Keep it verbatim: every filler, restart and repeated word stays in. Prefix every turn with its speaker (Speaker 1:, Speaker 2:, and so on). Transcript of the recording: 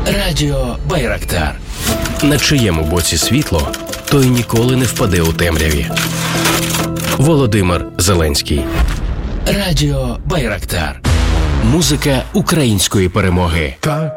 Speaker 1: Радіо Байрактар.
Speaker 2: На чиєму боці світло, той ніколи не впаде у темряві. Володимир Зеленський.
Speaker 1: Радіо Байрактар.
Speaker 2: Музика української перемоги.
Speaker 3: Так